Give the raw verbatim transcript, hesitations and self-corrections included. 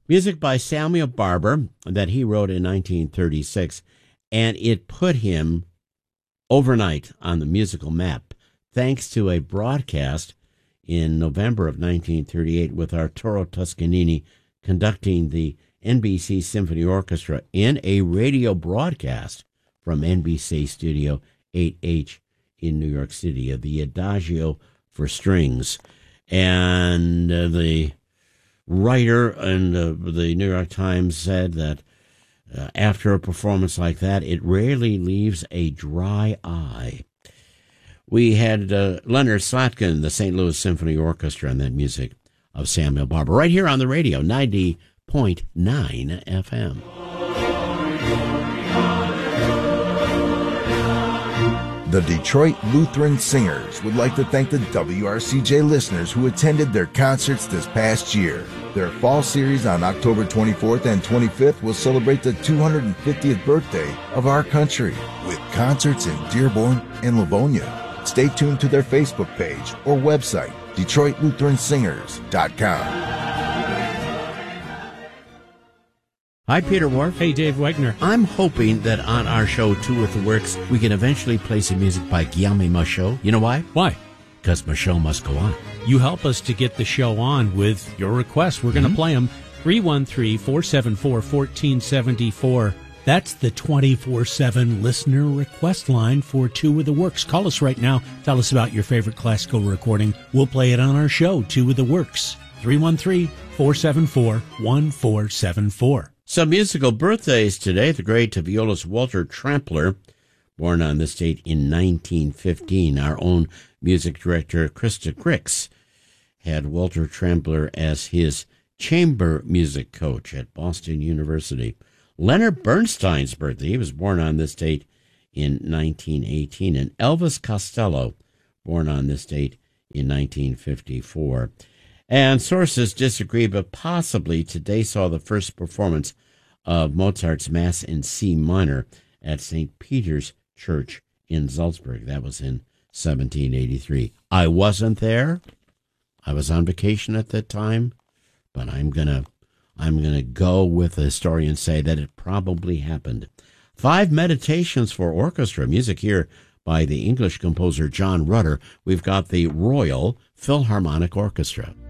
Music by Samuel Barber that he wrote in nineteen thirty-six, and it put him overnight on the musical map thanks to a broadcast in November of nineteen thirty-eight with Arturo Toscanini conducting the N B C Symphony Orchestra in a radio broadcast from N B C Studio eight H in New York City of the Adagio for Strings. And uh, the writer in uh, the New York Times said that uh, after a performance like that, it rarely leaves a dry eye. We had uh, Leonard Slatkin, the Saint Louis Symphony Orchestra, and that music of Samuel Barber, right here on the radio, ninety point nine F M. The Detroit Lutheran Singers would like to thank the W R C J listeners who attended their concerts this past year. Their fall series on October twenty-fourth and twenty-fifth will celebrate the two hundred fiftieth birthday of our country with concerts in Dearborn and Livonia. Stay tuned to their Facebook page or website, Detroit Lutheran Singers dot com. Hi, Peter Wharf. Hey, Dave Wegner. I'm hoping that on our show, Two with the Works, we can eventually play some music by Guillaume Michaud. You know why? Why? Because Michaud must go on. You help us to get the show on with your requests. We're going to mm-hmm. play them. three one three, four seven four, one four seven four. That's the twenty-four seven listener request line for Two with the Works. Call us right now. Tell us about your favorite classical recording. We'll play it on our show, Two with the Works. three one three, four seven four, one four seven four. Some musical birthdays today. The great violist Walter Trampler, born on this date in nineteen fifteen. Our own music director, Krista Grix, had Walter Trampler as his chamber music coach at Boston University. Leonard Bernstein's birthday. He was born on this date in nineteen eighteen. And Elvis Costello, born on this date in nineteen fifty-four. And sources disagree, but possibly today saw the first performance of Mozart's Mass in C minor at Saint Peter's Church in Salzburg. That was in seventeen eighty-three. I wasn't there. I was on vacation at that time, but I'm going to I'm going to go with the story and say that it probably happened. Five meditations for orchestra. Music here by the English composer John Rutter. We've got the Royal Philharmonic Orchestra.